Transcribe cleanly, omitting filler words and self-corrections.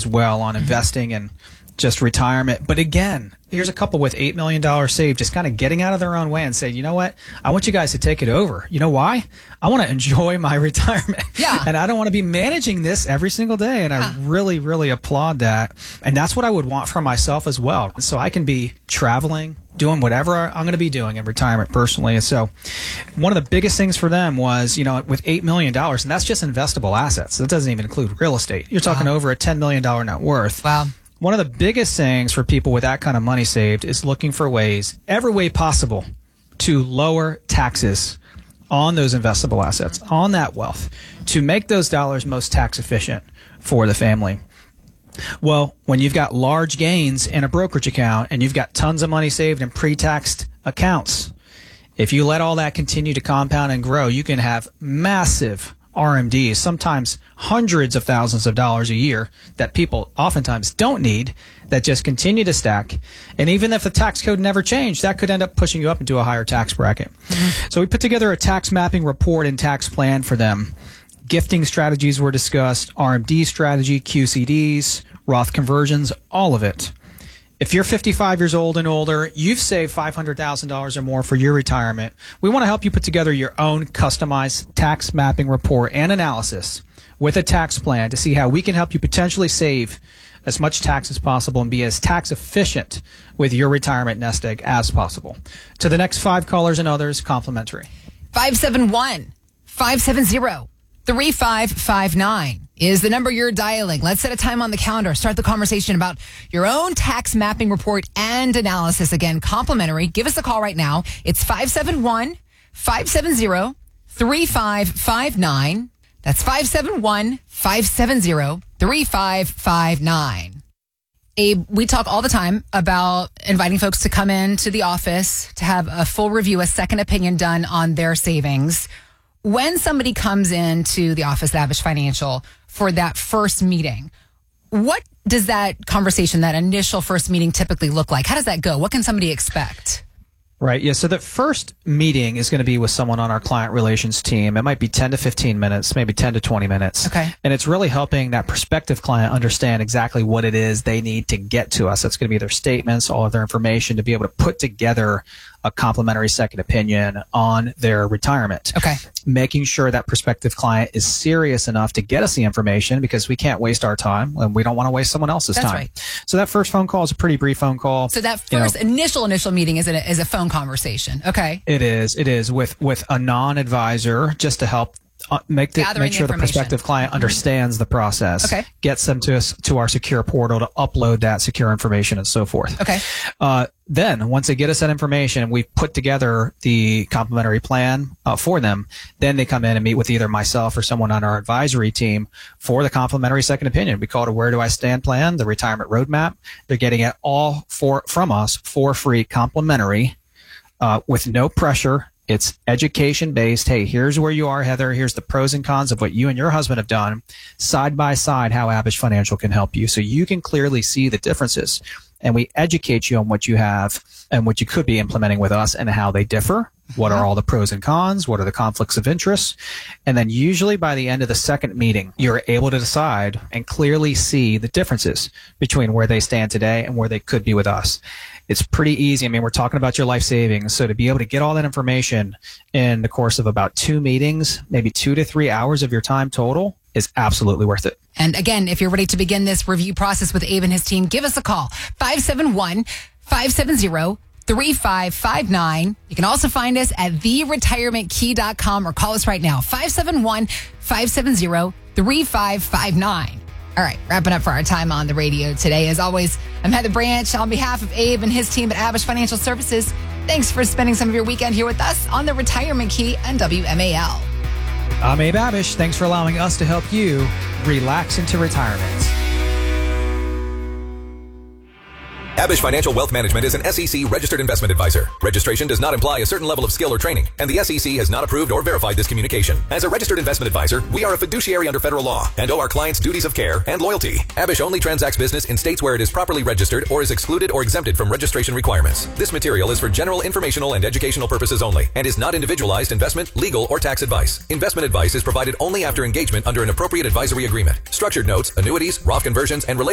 as well on investing and just retirement. But again, here's a couple with $8 million saved, just kind of getting out of their own way and saying, you know what? I want you guys to take it over. You know why? I want to enjoy my retirement. Yeah. And I don't want to be managing this every single day. And I really, really applaud that. And that's what I would want for myself as well. So I can be traveling, doing whatever I'm going to be doing in retirement personally. And so one of the biggest things for them was, you know, with $8 million, and that's just investable assets. That doesn't even include real estate. You're talking over a $10 million net worth. Wow. One of the biggest things for people with that kind of money saved is looking for ways, every way possible, to lower taxes on those investable assets, on that wealth, to make those dollars most tax efficient for the family. Well, when you've got large gains in a brokerage account and you've got tons of money saved in pre-taxed accounts, if you let all that continue to compound and grow, you can have massive RMDs, sometimes hundreds of thousands of dollars a year that people oftentimes don't need, that just continue to stack. And even if the tax code never changed, that could end up pushing you up into a higher tax bracket. So we put together a tax mapping report and tax plan for them. Gifting strategies were discussed, RMD strategy, QCDs, Roth conversions, all of it. If you're 55 years old and older, you've saved $500,000 or more for your retirement, we want to help you put together your own customized tax mapping report and analysis with a tax plan to see how we can help you potentially save as much tax as possible and be as tax efficient with your retirement nest egg as possible. To the next 5 callers and others, complimentary. 571-570-3559 is the number you're dialing. Let's set a time on the calendar. Start the conversation about your own tax mapping report and analysis. Again, complimentary. Give us a call right now. It's 571-570-3559. That's 571-570-3559. Abe, we talk all the time about inviting folks to come into the office to have a full review, a second opinion done on their savings. When somebody comes into the office at Abish Financial for that first meeting, what does that conversation, that initial first meeting typically look like? How does that go? What can somebody expect? Right. Yeah. So the first meeting is going to be with someone on our client relations team. It might be 10 to 15 minutes, maybe 10 to 20 minutes. Okay. And it's really helping that prospective client understand exactly what it is they need to get to us. That's going to be their statements, all of their information to be able to put together a complimentary second opinion on their retirement. Okay. Making sure that prospective client is serious enough to get us the information, because we can't waste our time and we don't want to waste someone else's That's time. right. So that first phone call is a pretty brief phone call. So that first initial meeting is a phone conversation. Okay. It is with a non-advisor, just to help make sure the prospective client understands the process. Okay. Gets them to our secure portal to upload that secure information and so forth. Okay. Then once they get us that information, we put together the complimentary plan for them. Then they come in and meet with either myself or someone on our advisory team for the complimentary second opinion. We call it a Where Do I Stand plan, the retirement roadmap. They're getting it all from us for free, complimentary, with no pressure. It's education based. Hey, here's where you are, Heather. Here's the pros and cons of what you and your husband have done, side by side, how Abish Financial can help you, so you can clearly see the differences. And we educate you on what you have and what you could be implementing with us and how they differ. What are all the pros and cons? What are the conflicts of interest? And then usually by the end of the second meeting, you're able to decide and clearly see the differences between where they stand today and where they could be with us. It's pretty easy. I mean, we're talking about your life savings. So to be able to get all that information in the course of about 2 meetings, maybe 2 to 3 hours of your time total, is absolutely worth it. And again, if you're ready to begin this review process with Abe and his team, give us a call. 571-570-3559. You can also find us at theretirementkey.com or call us right now. 571-570-3559. All right, wrapping up for our time on the radio today. As always, I'm Heather Branch on behalf of Abe and his team at Abish Financial Services. Thanks for spending some of your weekend here with us on the Retirement Key and WMAL. I'm Abe Abish. Thanks for allowing us to help you relax into retirement. Abish Financial Wealth Management is an SEC registered investment advisor. Registration does not imply a certain level of skill or training, and the SEC has not approved or verified this communication. As a registered investment advisor, we are a fiduciary under federal law and owe our clients duties of care and loyalty. Abish only transacts business in states where it is properly registered or is excluded or exempted from registration requirements. This material is for general informational and educational purposes only and is not individualized investment, legal, or tax advice. Investment advice is provided only after engagement under an appropriate advisory agreement. Structured notes, annuities, Roth conversions, and related